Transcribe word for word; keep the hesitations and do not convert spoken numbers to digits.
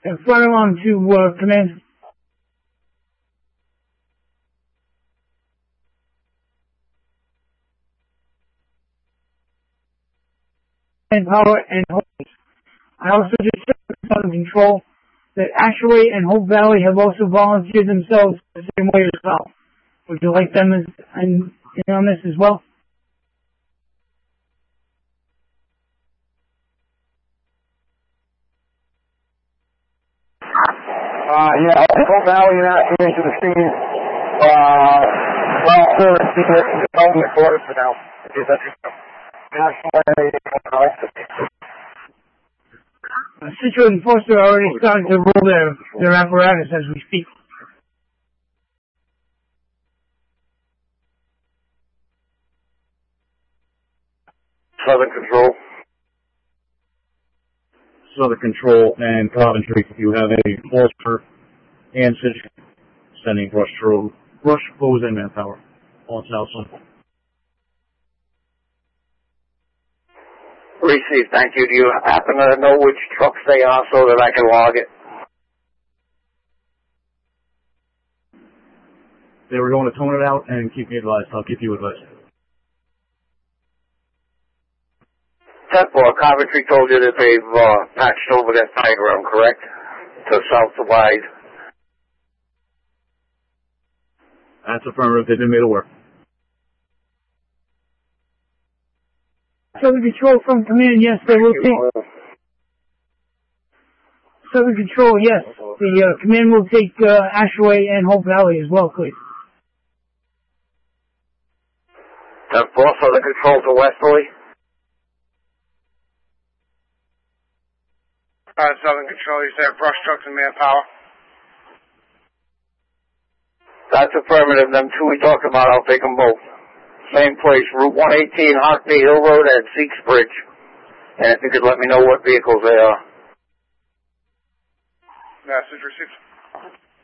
in front of him to uh, command. And power and Hope. I also just checked Southern Control that Ashaway and Hope Valley have also volunteered themselves the same way as well. Would you like them as, in, in on this as well? Uh, yeah, Hope Valley and Ashaway to the scene. Uh, well, sir, secret development quarters for now. Is that true? Uh, Situate and Foster are already starting to roll their, their apparatus as we speak. Southern Control. Southern Control and Coventry, you have a Foster and Situate sending brush through, brush foes and manpower on South. Received, thank you. Do you happen to know which trucks they are so that I can log it? They were going to tone it out and keep me advised. I'll keep you advised. ten four, Coventry told you that they've uh, patched over that diagram, correct? To south to wide. That's affirmative. They've been made aware. Southern Control from command, yes, they will take. Southern Control, yes. The uh, command will take uh, Ashaway and Hope Valley as well, please. ten four, Southern Control to Westerly. Uh, Southern Control, you said brush trucks and manpower. That's affirmative. Them two we talked about, I'll take them both. Same place, Route one eighteen, Hockney Hill Road at Seeks Bridge. And if you could let me know what vehicles they are. Message received.